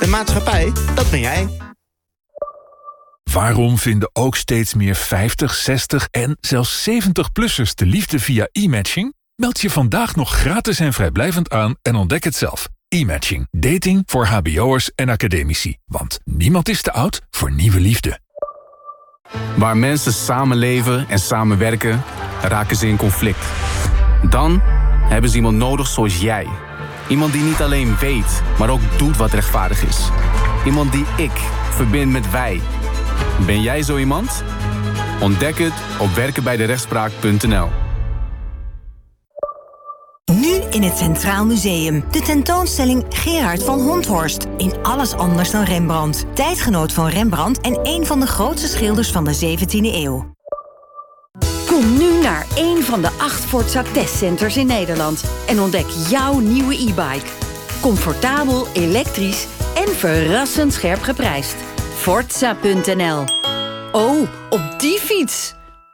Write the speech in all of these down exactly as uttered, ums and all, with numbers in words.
maatschappij, dat ben jij. Waarom vinden ook steeds meer vijftig, zestig en zelfs zeventig-plussers de liefde via e-matching? Meld je vandaag nog gratis en vrijblijvend aan en ontdek het zelf. E-matching. Dating voor hbo'ers en academici. Want niemand is te oud voor nieuwe liefde. Waar mensen samenleven en samenwerken, raken ze in conflict. Dan hebben ze iemand nodig zoals jij. Iemand die niet alleen weet, maar ook doet wat rechtvaardig is. Iemand die ik verbind met wij. Ben jij zo iemand? Ontdek het op werken bij de rechtspraak punt n l. Nu in het Centraal Museum. De tentoonstelling Gerard van Honthorst. In alles anders dan Rembrandt. Tijdgenoot van Rembrandt en een van de grootste schilders van de zeventiende eeuw. Kom nu naar een van de acht Forza testcenters in Nederland en ontdek jouw nieuwe e-bike. Comfortabel, elektrisch en verrassend scherp geprijsd. Forza punt n l. Oh, op die fiets!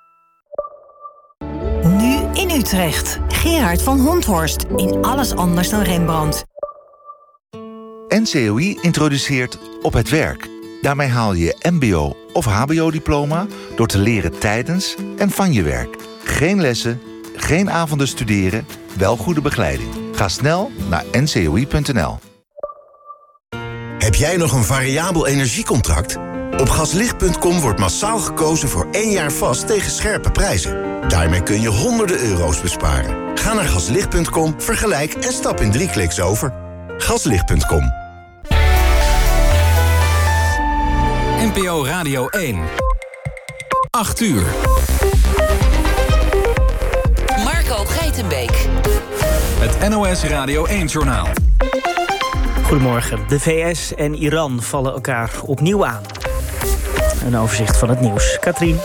Nu in Utrecht. Gerard van Honthorst. In alles anders dan Rembrandt. N C O I introduceert Op het Werk. Daarmee haal je je mbo- of hbo-diploma door te leren tijdens en van je werk. Geen lessen, geen avonden studeren, wel goede begeleiding. Ga snel naar n c o i punt n l. Heb jij nog een variabel energiecontract? Op gaslicht punt com wordt massaal gekozen voor één jaar vast tegen scherpe prijzen. Daarmee kun je honderden euro's besparen. Ga naar gaslicht punt com, vergelijk en stap in drie kliks over. gaslicht punt com. N P O Radio één. acht uur. Marco Geitenbeek. Het N O S Radio één-journaal. Goedemorgen. De V S en Iran vallen elkaar opnieuw aan. Een overzicht van het nieuws. Katrien.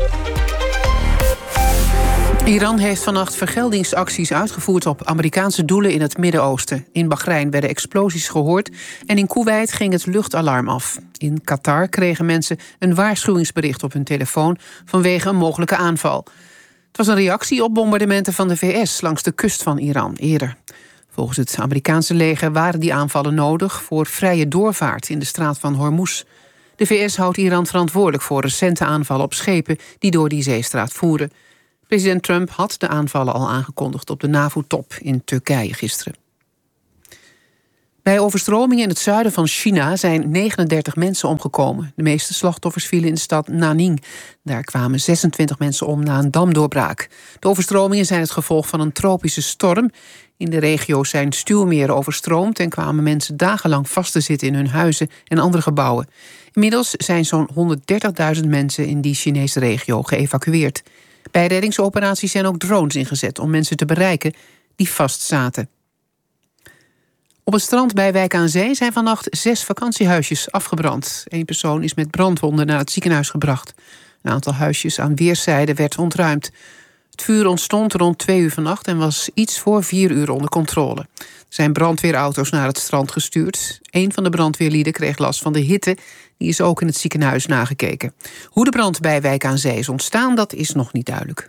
Iran heeft vannacht vergeldingsacties uitgevoerd op Amerikaanse doelen in het Midden-Oosten. In Bahrein werden explosies gehoord en in Koeweit ging het luchtalarm af. In Qatar kregen mensen een waarschuwingsbericht op hun telefoon vanwege een mogelijke aanval. Het was een reactie op bombardementen van de V S langs de kust van Iran eerder. Volgens het Amerikaanse leger waren die aanvallen nodig voor vrije doorvaart in de straat van Hormuz. De V S houdt Iran verantwoordelijk voor recente aanvallen op schepen die door die zeestraat voeren. President Trump had de aanvallen al aangekondigd op de NAVO-top in Turkije gisteren. Bij overstromingen in het zuiden van China zijn negenendertig mensen omgekomen. De meeste slachtoffers vielen in de stad Nanning. Daar kwamen zesentwintig mensen om na een damdoorbraak. De overstromingen zijn het gevolg van een tropische storm. In de regio zijn stuwmeren overstroomd en kwamen mensen dagenlang vast te zitten in hun huizen en andere gebouwen. Inmiddels zijn zo'n honderddertigduizend mensen in die Chinese regio geëvacueerd. Bij reddingsoperaties zijn ook drones ingezet om mensen te bereiken die vastzaten. Op het strand bij Wijk aan Zee zijn vannacht zes vakantiehuisjes afgebrand. Eén persoon is met brandwonden naar het ziekenhuis gebracht. Een aantal huisjes aan weerszijden werd ontruimd. Het vuur ontstond rond twee uur vannacht en was iets voor vier uur onder controle. Er zijn brandweerauto's naar het strand gestuurd. Een van de brandweerlieden kreeg last van de hitte. Die is ook in het ziekenhuis nagekeken. Hoe de brand bij Wijk aan Zee is ontstaan, dat is nog niet duidelijk.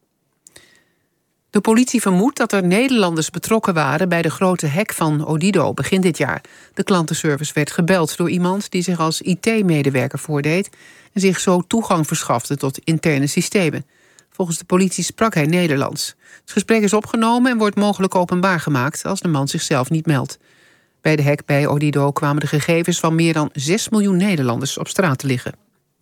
De politie vermoedt dat er Nederlanders betrokken waren bij de grote hack van Odido begin dit jaar. De klantenservice werd gebeld door iemand die zich als I T-medewerker voordeed en zich zo toegang verschafte tot interne systemen. Volgens de politie sprak hij Nederlands. Het gesprek is opgenomen en wordt mogelijk openbaar gemaakt als de man zichzelf niet meldt. Bij de hack bij Odido kwamen de gegevens van meer dan zes miljoen Nederlanders op straat te liggen.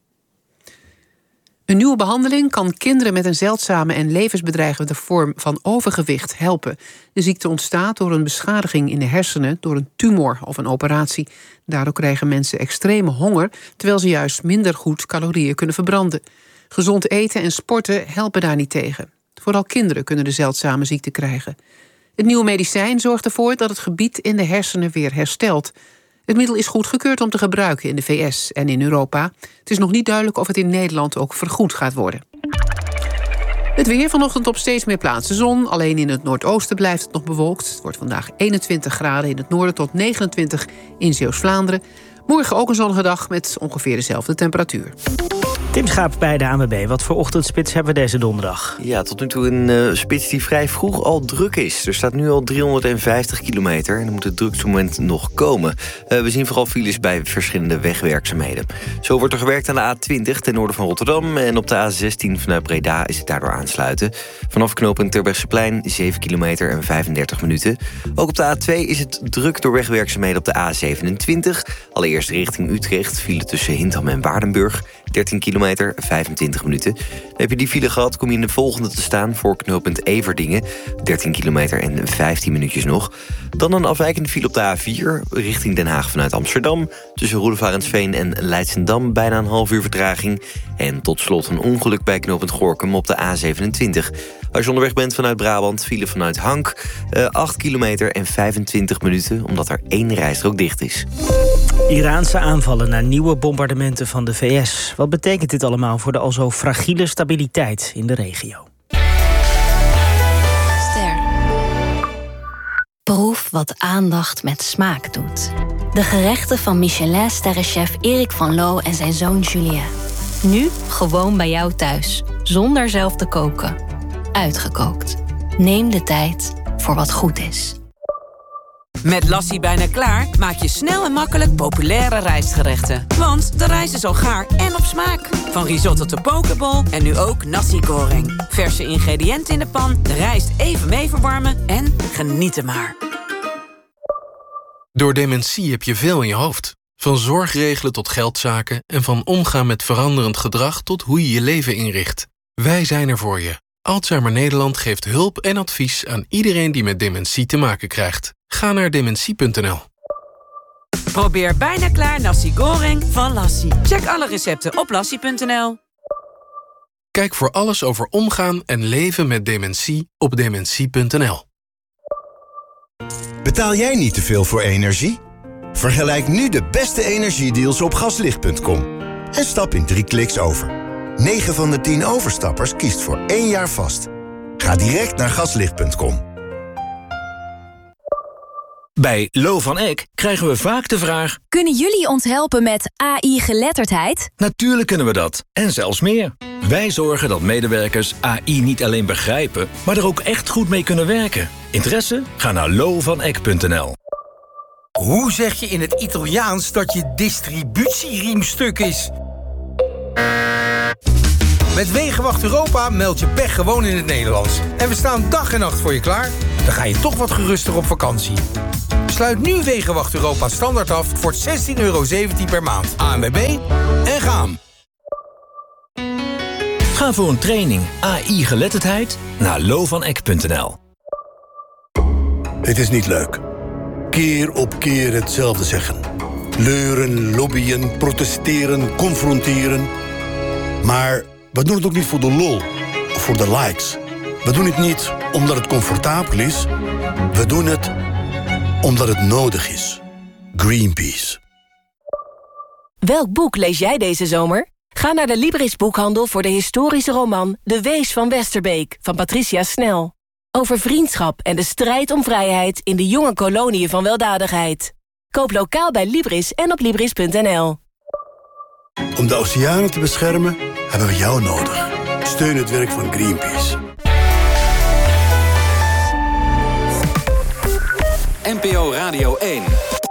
Een nieuwe behandeling kan kinderen met een zeldzame en levensbedreigende vorm van overgewicht helpen. De ziekte ontstaat door een beschadiging in de hersenen door een tumor of een operatie. Daardoor krijgen mensen extreme honger, terwijl ze juist minder goed calorieën kunnen verbranden. Gezond eten en sporten helpen daar niet tegen. Vooral kinderen kunnen de zeldzame ziekte krijgen. Het nieuwe medicijn zorgt ervoor dat het gebied in de hersenen weer herstelt. Het middel is goedgekeurd om te gebruiken in de V S en in Europa. Het is nog niet duidelijk of het in Nederland ook vergoed gaat worden. Het weer vanochtend op steeds meer plaatsen zon. Alleen in het noordoosten blijft het nog bewolkt. Het wordt vandaag eenentwintig graden in het noorden tot negenentwintig in Zeeuws-Vlaanderen. Morgen ook een zonnige dag met ongeveer dezelfde temperatuur. Tim Schaap bij de A N W B. Wat voor ochtendspits hebben we deze donderdag? Ja, tot nu toe een uh, spits die vrij vroeg al druk is. Er staat nu al driehonderdvijftig kilometer en dan moet het drukste moment nog komen. Uh, we zien vooral files bij verschillende wegwerkzaamheden. Zo wordt er gewerkt aan de A twintig ten noorden van Rotterdam... en op de A zestien vanuit Breda is het daardoor aansluiten. Vanaf knooppunt Terbrechtseplein zeven kilometer en vijfendertig minuten. Ook op de A twee is het druk door wegwerkzaamheden op de A zevenentwintig. Allereerst richting Utrecht, file tussen Hintham en Waardenburg... dertien kilometer, vijfentwintig minuten. Dan heb je die file gehad, kom je in de volgende te staan... voor knooppunt Everdingen, dertien kilometer en vijftien minuutjes nog. Dan een afwijkende file op de A vier, richting Den Haag vanuit Amsterdam... tussen Roelevarensveen en Leidsendam, bijna een half uur vertraging. En tot slot een ongeluk bij knooppunt Gorinchem op de A zevenentwintig. Als je onderweg bent vanuit Brabant, file vanuit Hank... Uh, acht kilometer en vijfentwintig minuten, omdat er één rijstrook dicht is. Iraanse aanvallen naar nieuwe bombardementen van de V S. Wat betekent dit allemaal voor de al zo fragiele stabiliteit in de regio? Ster. Proef wat aandacht met smaak doet. De gerechten van Michelin-sterrenchef Erik van Loo en zijn zoon Julien. Nu gewoon bij jou thuis, zonder zelf te koken. Uitgekookt. Neem de tijd voor wat goed is. Met Lassie bijna klaar maak je snel en makkelijk populaire rijstgerechten. Want de rijst is al gaar en op smaak. Van risotto tot pokeball en nu ook nasi goreng. Verse ingrediënten in de pan, de rijst even mee verwarmen en genieten maar. Door dementie heb je veel in je hoofd. Van zorgregelen tot geldzaken en van omgaan met veranderend gedrag tot hoe je je leven inricht. Wij zijn er voor je. Alzheimer Nederland geeft hulp en advies aan iedereen die met dementie te maken krijgt. Ga naar dementie punt n l. Probeer bijna klaar nasi goreng van Lassie. Check alle recepten op lassie punt n l. Kijk voor alles over omgaan en leven met dementie op dementie punt n l. Betaal jij niet te veel voor energie? Vergelijk nu de beste energiedeals op gaslicht punt com. En stap in drie kliks over. negen van de tien overstappers kiest voor één jaar vast. Ga direct naar gaslicht punt com. Bij Lo van Eck krijgen we vaak de vraag... Kunnen jullie ons helpen met A I-geletterdheid? Natuurlijk kunnen we dat, en zelfs meer. Wij zorgen dat medewerkers A I niet alleen begrijpen... maar er ook echt goed mee kunnen werken. Interesse? Ga naar lo van eck punt n l. Hoe zeg je in het Italiaans dat je distributieriem stuk is? Met Wegenwacht Europa meld je pech gewoon in het Nederlands. En we staan dag en nacht voor je klaar. Dan ga je toch wat geruster op vakantie. Sluit nu Wegenwacht Europa standaard af voor zestien euro zeventien per maand. A N W B en gaan. Ga voor een training A I-geletterdheid naar lo van eck punt n l. Het is niet leuk. Keer op keer hetzelfde zeggen. Leuren, lobbyen, protesteren, confronteren. Maar we doen het ook niet voor de lol of voor de likes. We doen het niet omdat het comfortabel is. We doen het omdat het nodig is. Greenpeace. Welk boek lees jij deze zomer? Ga naar de Libris boekhandel voor de historische roman De Wees van Westerbeek van Patricia Snel. Over vriendschap en de strijd om vrijheid in de jonge koloniën van weldadigheid. Koop lokaal bij Libris en op libris punt n l. Om de oceanen te beschermen hebben we jou nodig. Steun het werk van Greenpeace. N P O Radio één.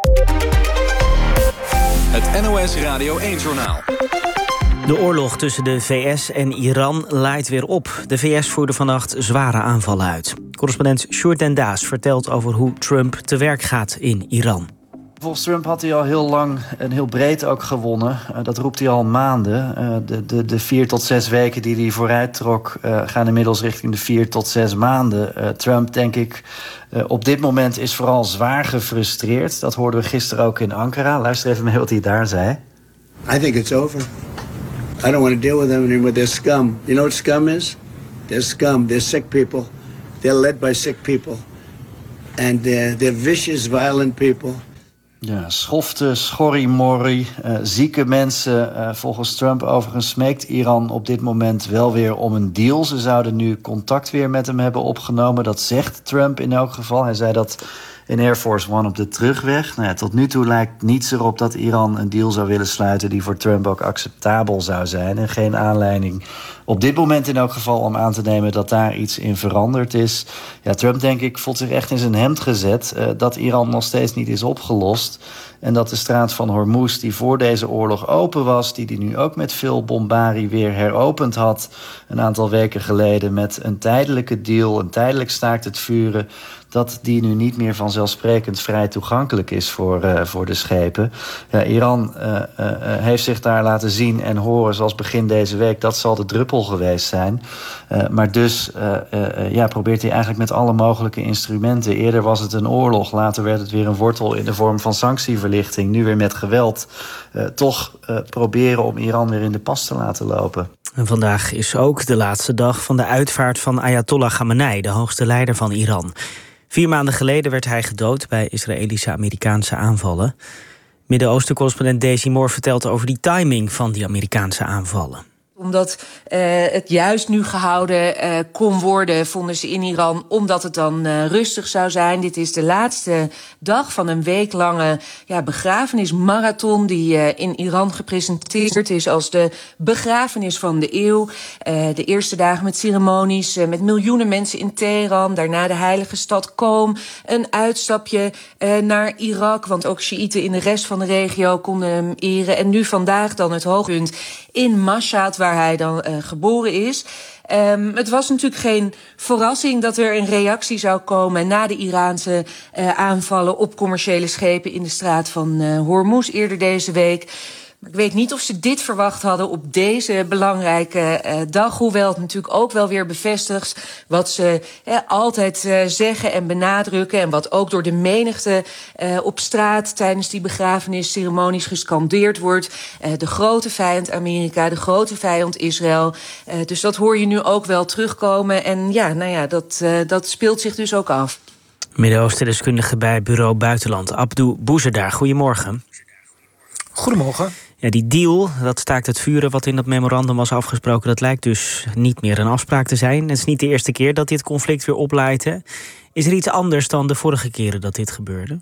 Het N O S Radio één-journaal. De oorlog tussen de V S en Iran laait weer op. De V S voerde vannacht zware aanvallen uit. Correspondent Sjoerd den Daas vertelt over hoe Trump te werk gaat in Iran. Volgens Trump had hij al heel lang en heel breed ook gewonnen. Uh, dat roept hij al maanden. Uh, de, de, de vier tot zes weken die hij vooruit trok... Uh, gaan inmiddels richting de vier tot zes maanden. Uh, Trump, denk ik, uh, op dit moment is vooral zwaar gefrustreerd. Dat hoorden we gisteren ook in Ankara. Luister even mee wat hij daar zei. I think it's over. I don't want to deal with them anymore. They're scum. You know what scum is? They're scum. They're sick people. They're led by sick people. And they're, they're vicious, violent people. Ja, schofte, schorrimorrie, uh, zieke mensen. Uh, volgens Trump overigens smeekt Iran op dit moment wel weer om een deal. Ze zouden nu contact weer met hem hebben opgenomen. Dat zegt Trump in elk geval. Hij zei dat in Air Force One op de terugweg. Nou ja, tot nu toe lijkt niets erop dat Iran een deal zou willen sluiten die voor Trump ook acceptabel zou zijn. En geen aanleiding op dit moment in elk geval om aan te nemen dat daar iets in veranderd is. Ja, Trump, denk ik, voelt zich echt in zijn hemd gezet uh, dat Iran nog steeds niet is opgelost. En dat de straat van Hormuz, die voor deze oorlog open was, die die nu ook met veel bombarie weer heropend had een aantal weken geleden met een tijdelijke deal, een tijdelijk staakt het vuren, dat die nu niet meer vanzelfsprekend vrij toegankelijk is voor, uh, voor de schepen. Ja, Iran uh, uh, heeft zich daar laten zien en horen zoals begin deze week. Dat zal de druppel geweest zijn. Uh, maar dus uh, uh, ja, probeert hij eigenlijk met alle mogelijke instrumenten. Eerder was het een oorlog, later werd het weer een wortel in de vorm van sanctieverlichting. Nu weer met geweld. Uh, toch uh, proberen om Iran weer in de pas te laten lopen. En vandaag is ook de laatste dag van de uitvaart van Ayatollah Khamenei, de hoogste leider van Iran. Vier maanden geleden werd hij gedood bij Israëlische-Amerikaanse aanvallen. Midden-Oosten-correspondent Daisy Moore vertelt over die timing van die Amerikaanse aanvallen. Omdat uh, het juist nu gehouden uh, kon worden, vonden ze in Iran, omdat het dan uh, rustig zou zijn. Dit is de laatste dag van een weeklange ja, begrafenismarathon die uh, in Iran gepresenteerd is als de begrafenis van de eeuw. Uh, de eerste dagen met ceremonies, uh, met miljoenen mensen in Teheran. Daarna de heilige stad Qom. Een uitstapje uh, naar Irak, want ook Sjiïten in de rest van de regio konden hem eren. En nu vandaag dan het hoogtepunt in Mashhad, waar hij dan uh, geboren is. Um, het was natuurlijk geen verrassing dat er een reactie zou komen na de Iraanse uh, aanvallen op commerciële schepen in de straat van uh, Hormuz eerder deze week. Maar ik weet niet of ze dit verwacht hadden op deze belangrijke uh, dag. Hoewel het natuurlijk ook wel weer bevestigt wat ze eh, altijd uh, zeggen en benadrukken. En wat ook door de menigte uh, op straat tijdens die begrafenisceremonies gescandeerd wordt. Uh, de grote vijand Amerika, de grote vijand Israël. Uh, dus dat hoor je nu ook wel terugkomen. En ja, nou ja, dat, uh, dat speelt zich dus ook af. Midden-Oosten-deskundige bij Bureau Buitenland, Abdou Bouzerdaar. Goedemorgen. Goedemorgen. Ja, die deal, dat staakt het vuren wat in dat memorandum was afgesproken, dat lijkt dus niet meer een afspraak te zijn. Het is niet de eerste keer dat dit conflict weer oplaait. Hè? Is er iets anders dan de vorige keren dat dit gebeurde?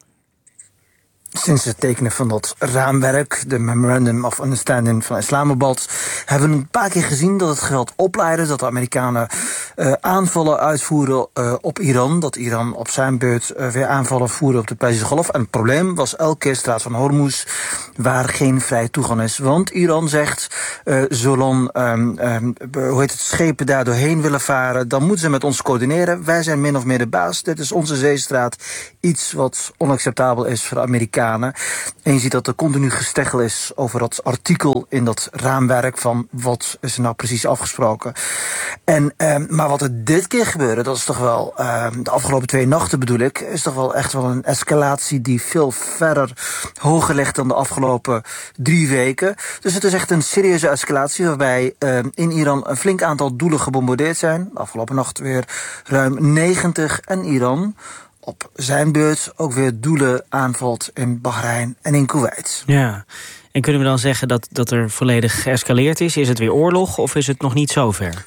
Sinds het tekenen van dat raamwerk, de Memorandum of Understanding van Islamabad, hebben we een paar keer gezien dat het geweld opleidde, dat de Amerikanen uh, aanvallen uitvoeren uh, op Iran, dat Iran op zijn beurt uh, weer aanvallen voerde op de Perzische Golf. En het probleem was elke keer straat van Hormuz, waar geen vrije toegang is. Want Iran zegt, uh, zolang um, um, hoe heet het, schepen daar doorheen willen varen, dan moeten ze met ons coördineren. Wij zijn min of meer de baas. Dit is onze zeestraat. Iets wat onacceptabel is voor de Amerikanen. En je ziet dat er continu gesteggel is over dat artikel in dat raamwerk van wat is er nou precies afgesproken. En, um, maar wat er dit keer gebeurde, dat is toch wel, um, de afgelopen twee nachten bedoel ik, is toch wel echt wel een escalatie die veel verder hoger ligt dan de afgelopen drie weken. Dus het is echt een serieuze escalatie waarbij um, in Iran een flink aantal doelen gebombardeerd zijn. De afgelopen nacht weer ruim negentig en Iran op zijn beurt ook weer doelen aanvalt in Bahrein en in Kuwait. Ja, en kunnen we dan zeggen dat, dat er volledig geëscaleerd is? Is het weer oorlog of is het nog niet zover?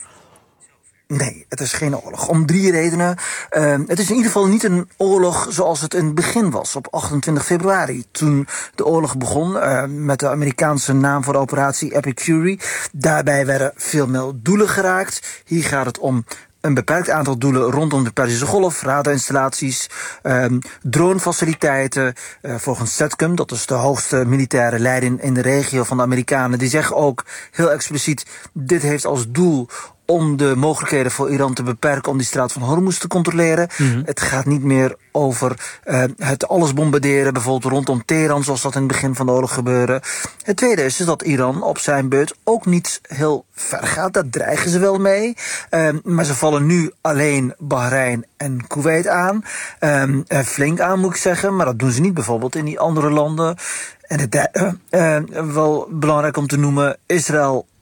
Nee, het is geen oorlog. Om drie redenen. Uh, het is in ieder geval niet een oorlog zoals het in het begin was, op achtentwintig februari. Toen de oorlog begon uh, met de Amerikaanse naam voor de operatie Epic Fury. Daarbij werden veel meer doelen geraakt. Hier gaat het om een beperkt aantal doelen rondom de Perzische Golf, radarinstallaties, um, dronefaciliteiten. Uh, volgens SETCOM, dat is de hoogste militaire leiding in de regio van de Amerikanen, die zeggen ook heel expliciet, dit heeft als doel om de mogelijkheden voor Iran te beperken om die straat van Hormuz te controleren. Mm-hmm. Het gaat niet meer over uh, het alles bombarderen, bijvoorbeeld rondom Teheran, zoals dat in het begin van de oorlog gebeurde. Het tweede is, is dat Iran op zijn beurt ook niet heel ver gaat. Daar dreigen ze wel mee. Um, maar ze vallen nu alleen Bahrein en Kuwait aan. Um, uh, flink aan, moet ik zeggen. Maar dat doen ze niet bijvoorbeeld in die andere landen. En het uh, uh, wel belangrijk om te noemen, Israël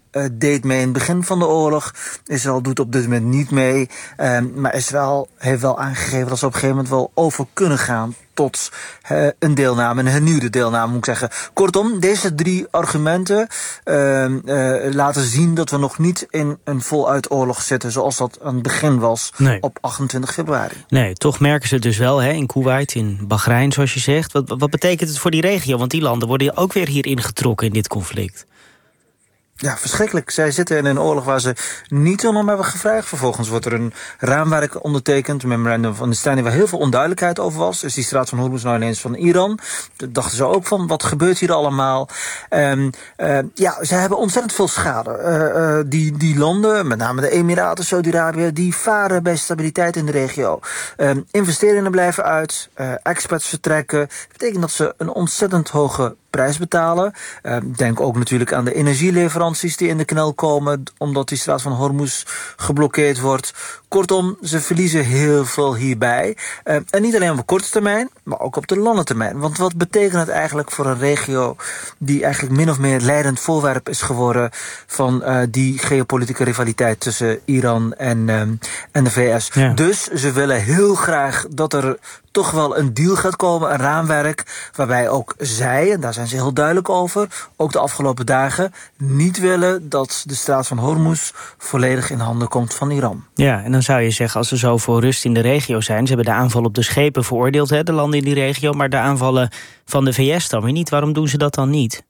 uh, deed mee in het begin van de oorlog. Israël doet op dit moment niet mee. Um, maar Israël heeft wel aangegeven dat ze op een gegeven moment wel over kunnen gaan tot uh, een deelname, een hernieuwde deelname moet ik zeggen. Kortom, deze drie argumenten uh, uh, laten zien dat we nog niet in een voluit oorlog zitten zoals dat aan het begin was nee. op achtentwintig februari. Nee, toch merken ze het dus wel hè, in Kuwait, in Bahrein zoals je zegt. Wat, wat betekent het voor die regio? Want die landen worden ook weer hierin getrokken in dit conflict. Ja, verschrikkelijk. Zij zitten in een oorlog waar ze niet om hebben gevraagd. Vervolgens wordt er een raamwerk ondertekend, een memorandum van understanding waar heel veel onduidelijkheid over was. Dus die straat van Hormuz nou ineens van Iran. Daar dachten ze ook van, wat gebeurt hier allemaal? Um, uh, ja, ze hebben ontzettend veel schade. Uh, uh, die, die landen, met name de Emiraten, Saudi-Arabië, die varen bij stabiliteit in de regio. Um, investeringen blijven uit, uh, expats vertrekken. Dat betekent dat ze een ontzettend hoge prijs betalen. Uh, denk ook natuurlijk aan de energieleveranties die in de knel komen omdat die straat van Hormuz geblokkeerd wordt. Kortom, ze verliezen heel veel hierbij. Uh, en niet alleen op korte termijn, maar ook op de lange termijn. Want wat betekent het eigenlijk voor een regio die eigenlijk min of meer leidend voorwerp is geworden van uh, die geopolitieke rivaliteit tussen Iran en, um, en de V S. Ja. Dus ze willen heel graag dat er toch wel een deal gaat komen, een raamwerk, waarbij ook zij, en daar zijn ze heel duidelijk over, ook de afgelopen dagen, niet willen dat de straat van Hormuz volledig in handen komt van Iran. Ja, en dan zou je zeggen, als ze zo voor rust in de regio zijn, ze hebben de aanval op de schepen veroordeeld, hè, de landen in die regio, maar de aanvallen van de V S dan weer niet. Waarom doen ze dat dan niet?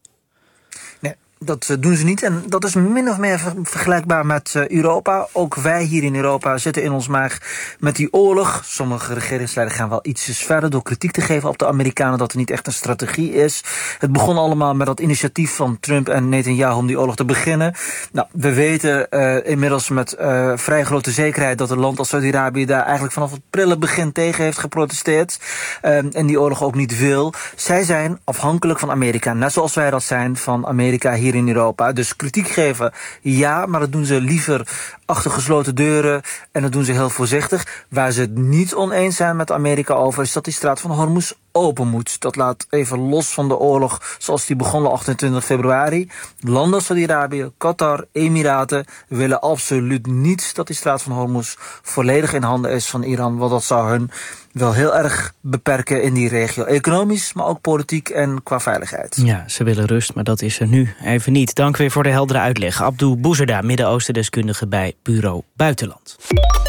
Dat doen ze niet en dat is min of meer vergelijkbaar met Europa. Ook wij hier in Europa zitten in ons maag met die oorlog. Sommige regeringsleiders gaan wel ietsjes verder door kritiek te geven op de Amerikanen dat er niet echt een strategie is. Het begon allemaal met dat initiatief van Trump en Netanyahu om die oorlog te beginnen. Nou, we weten uh, inmiddels met uh, vrij grote zekerheid dat een land als Saudi-Arabië daar eigenlijk vanaf het prille begin tegen heeft geprotesteerd. Uh, en die oorlog ook niet wil. Zij zijn afhankelijk van Amerika, net zoals wij dat zijn van Amerika hier in Europa. Dus kritiek geven, ja, maar dat doen ze liever achter gesloten deuren en dat doen ze heel voorzichtig. Waar ze het niet oneens zijn met Amerika over is dat die straat van Hormuz open moet. Dat laat even los van de oorlog zoals die begon op achtentwintig februari. Landen als Saudi-Arabië, Qatar, Emiraten willen absoluut niet dat die straat van Hormuz volledig in handen is van Iran, want dat zou hun wel heel erg beperken in die regio. Economisch, maar ook politiek en qua veiligheid. Ja, ze willen rust, maar dat is er nu even niet. Dank weer voor de heldere uitleg. Abdou Bouzerda, Midden-Oosten-deskundige bij Bureau Buitenland.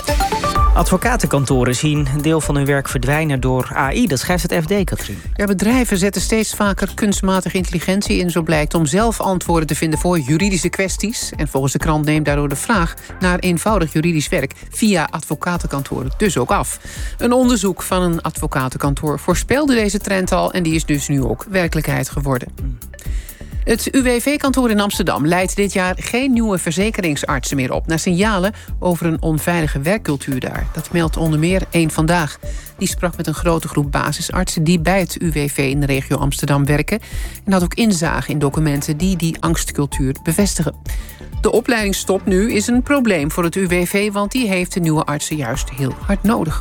Advocatenkantoren zien een deel van hun werk verdwijnen door A I. Dat schrijft het F D, Katrien. Ja, bedrijven zetten steeds vaker kunstmatige intelligentie in, zo blijkt, om zelf antwoorden te vinden voor juridische kwesties. En volgens de krant neemt daardoor de vraag naar eenvoudig juridisch werk via advocatenkantoren dus ook af. Een onderzoek van een advocatenkantoor voorspelde deze trend al en die is dus nu ook werkelijkheid geworden. Het U W V-kantoor in Amsterdam leidt dit jaar geen nieuwe verzekeringsartsen meer op, na signalen over een onveilige werkcultuur daar. Dat meldt onder meer Eén Vandaag. Die sprak met een grote groep basisartsen die bij het U W V in de regio Amsterdam werken en had ook inzage in documenten die die angstcultuur bevestigen. De opleidingsstop nu is een probleem voor het U W V, want die heeft de nieuwe artsen juist heel hard nodig.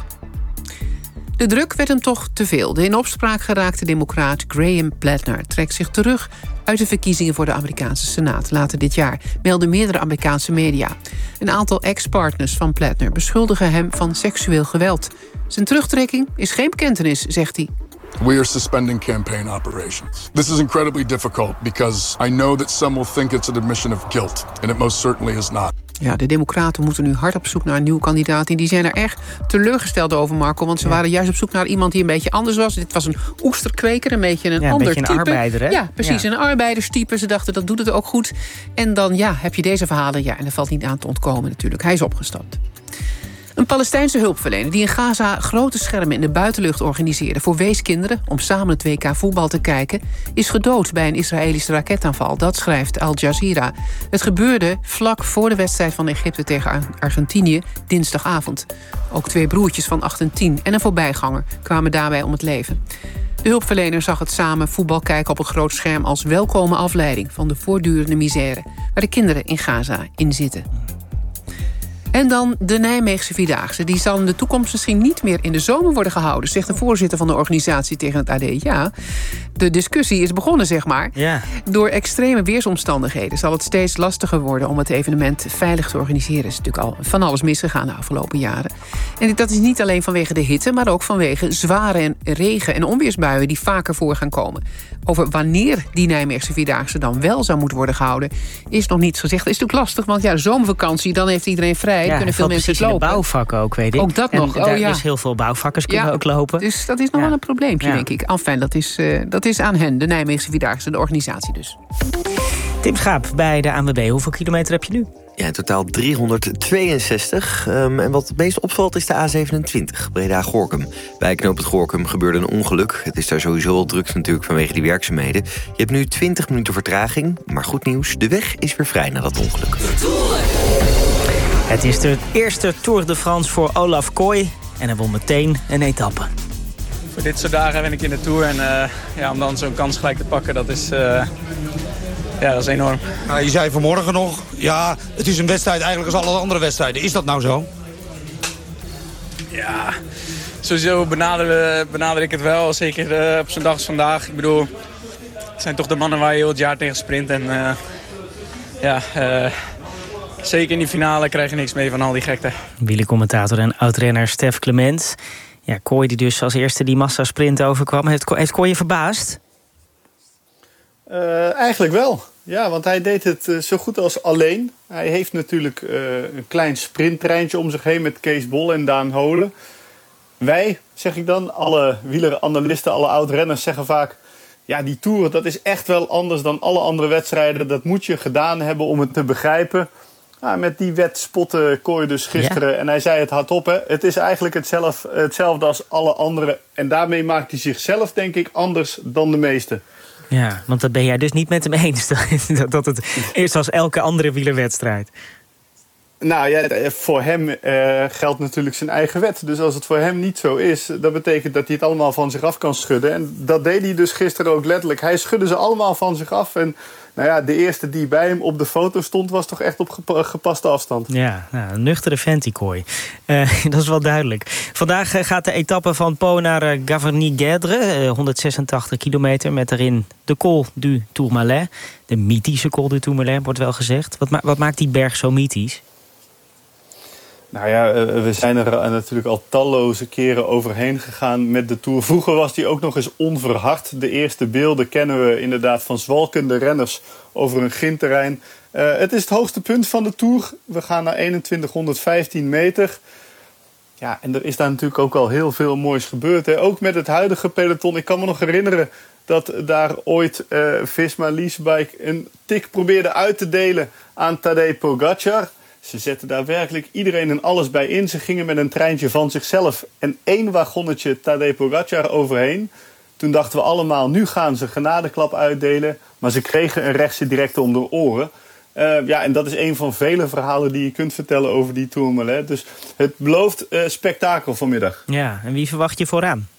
De druk werd hem toch te veel. De in opspraak geraakte democraat Graham Plattner trekt zich terug uit de verkiezingen voor de Amerikaanse Senaat later dit jaar, melden meerdere Amerikaanse media. Een aantal ex-partners van Plattner beschuldigen hem van seksueel geweld. Zijn terugtrekking is geen bekentenis, zegt hij. We are suspending campaign operations. This is incredibly difficult because I know that some will think it's an admission of guilt, and it most certainly is not. Ja, de Democraten moeten nu hard op zoek naar een nieuwe kandidaat. En die zijn er erg teleurgesteld over, Marco. Want ze ja. waren juist op zoek naar iemand die een beetje anders was. Dit was een oesterkweker, een beetje een ja, ander een type. Een arbeider, hè? Ja, precies, ja. Een arbeiderstype. Ze dachten, dat doet het ook goed. En dan ja, heb je deze verhalen. Ja, en er valt niet aan te ontkomen natuurlijk. Hij is opgestapt. Een Palestijnse hulpverlener die in Gaza grote schermen in de buitenlucht organiseerde voor weeskinderen om samen het W K voetbal te kijken, is gedood bij een Israëlische raketaanval. Dat schrijft Al Jazeera. Het gebeurde vlak voor de wedstrijd van Egypte tegen Argentinië dinsdagavond. Ook twee broertjes van acht en tien en een voorbijganger kwamen daarbij om het leven. De hulpverlener zag het samen voetbal kijken op een groot scherm als welkome afleiding van de voortdurende misère waar de kinderen in Gaza in zitten. En dan de Nijmeegse Vierdaagse. Die zal in de toekomst misschien niet meer in de zomer worden gehouden, zegt de voorzitter van de organisatie tegen het A D. Ja, de discussie is begonnen, zeg maar. Ja. Door extreme weersomstandigheden zal het steeds lastiger worden om het evenement veilig te organiseren. Er is natuurlijk al van alles misgegaan de afgelopen jaren. En dat is niet alleen vanwege de hitte, maar ook vanwege zware regen- en onweersbuien die vaker voor gaan komen. Over wanneer die Nijmeegse Vierdaagse dan wel zou moeten worden gehouden, is nog niets gezegd. Dat is natuurlijk lastig, want ja, de zomervakantie, dan heeft iedereen vrij. Ja, kunnen veel mensen het lopen. lopen. In de bouwvakken ook, weet ik. Ook dat en nog. Oh, daar ja. Dus heel veel bouwvakkers kunnen Ja, ook lopen. Dus dat is nog Ja. wel een probleempje, Ja. denk ik. Enfin, dat is, uh, dat is aan hen, de Nijmeegse Vierdaagse, de organisatie dus. Tim Schaap bij de A N W B. Hoeveel kilometer heb je nu? Ja, in totaal driehonderdtweeënzestig. Um, en wat het meest opvalt is de A zevenentwintig, Breda-Gorinchem. Bij knoop het Gorinchem gebeurde een ongeluk. Het is daar sowieso al druk natuurlijk vanwege die werkzaamheden. Je hebt nu twintig minuten vertraging. Maar goed nieuws, de weg is weer vrij na dat ongeluk. Het is de eerste Tour de France voor Olaf Kooi. En hij won meteen een etappe. Voor dit soort dagen ben ik in de Tour. En uh, ja, om dan zo'n kans gelijk te pakken, dat is... Uh... Ja, dat is enorm. Nou, je zei vanmorgen nog, ja, het is een wedstrijd eigenlijk als alle andere wedstrijden. Is dat nou zo? Ja, sowieso benader, benader ik het wel. Zeker uh, op zo'n dag als vandaag. Ik bedoel, het zijn toch de mannen waar je heel het jaar tegen sprint. En uh, ja, uh, zeker in die finale krijg je niks mee van al die gekte. Wielercommentator en oud-renner Stef Clement. Ja, Kooi die dus als eerste die massasprint overkwam. Heeft, heeft Kooi je verbaasd? Uh, eigenlijk wel. Ja, want hij deed het uh, zo goed als alleen. Hij heeft natuurlijk uh, een klein sprinttreintje om zich heen met Kees Bol en Daan Holen. Wij, zeg ik dan, alle wieleranalisten, alle oud-renners zeggen vaak... ja, die Tour, dat is echt wel anders dan alle andere wedstrijden. Dat moet je gedaan hebben om het te begrijpen. Nou, met die wet spotte Kooi dus gisteren. Ja. En hij zei het hardop, hè. Het is eigenlijk hetzelfde, hetzelfde als alle anderen. En daarmee maakt hij zichzelf, denk ik, anders dan de meesten. Ja, want dat ben jij dus niet met hem eens. Dat het is als elke andere wielerwedstrijd. Nou ja, voor hem uh, geldt natuurlijk zijn eigen wet. Dus als het voor hem niet zo is, dat betekent dat hij het allemaal van zich af kan schudden. En dat deed hij dus gisteren ook letterlijk. Hij schudde ze allemaal van zich af. En nou ja, de eerste die bij hem op de foto stond, was toch echt op gepa- gepaste afstand. Ja, nou, een nuchtere vent die Kooi. Uh, dat is wel duidelijk. Vandaag uh, gaat de etappe van Pau naar uh, Gavarnie-Guédre. Uh, honderdzesentachtig kilometer met daarin de Col du Tourmalet. De mythische Col du Tourmalet, wordt wel gezegd. Wat, ma- wat maakt die berg zo mythisch? Nou ja, we zijn er natuurlijk al talloze keren overheen gegaan met de Tour. Vroeger was die ook nog eens onverhard. De eerste beelden kennen we inderdaad van zwalkende renners over een ginterrein. Uh, het is het hoogste punt van de Tour. We gaan naar eenentwintighonderdvijftien meter. Ja, en er is daar natuurlijk ook al heel veel moois gebeurd. Hè? Ook met het huidige peloton. Ik kan me nog herinneren dat daar ooit uh, Visma Leasebike een tik probeerde uit te delen aan Tadej Pogacar. Ze zetten daar werkelijk iedereen en alles bij in. Ze gingen met een treintje van zichzelf en één wagonnetje Tadej Pogacar overheen. Toen dachten we allemaal, nu gaan ze genadeklap uitdelen. Maar ze kregen een rechtse directe om de oren. Uh, ja, en dat is een van vele verhalen die je kunt vertellen over die Tourmalet. Dus het belooft uh, spektakel vanmiddag. Ja, en wie verwacht je vooraan?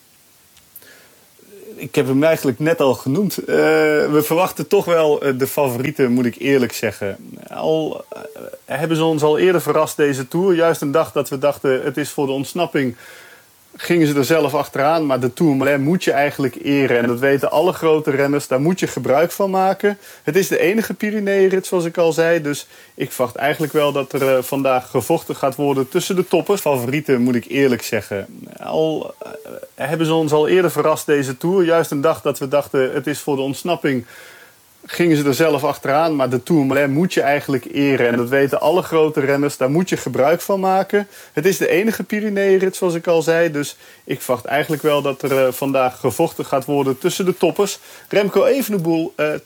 Ik heb hem eigenlijk net al genoemd. Uh, we verwachten toch wel uh, de favorieten, moet ik eerlijk zeggen. Al uh, hebben ze ons al eerder verrast deze Tour. Juist een dag dat we dachten, het is voor de ontsnapping, gingen ze er zelf achteraan. Maar de Tourmalet moet je eigenlijk eren. En dat weten alle grote renners. Daar moet je gebruik van maken. Het is de enige Pyrenee-rit, zoals ik al zei. Dus ik verwacht eigenlijk wel dat er uh, vandaag gevochten gaat worden tussen de toppers. Favorieten, moet ik eerlijk zeggen. Al uh, hebben ze ons al eerder verrast deze Tour. Juist een dag dat we dachten, het is voor de ontsnapping, gingen ze er zelf achteraan. Maar de Tourmalet moet je eigenlijk eren. En dat weten alle grote renners. Daar moet je gebruik van maken. Het is de enige Pyrenee-rit, zoals ik al zei. Dus ik verwacht eigenlijk wel dat er uh, vandaag gevochten gaat worden tussen de toppers. Remco Evenepoel uh,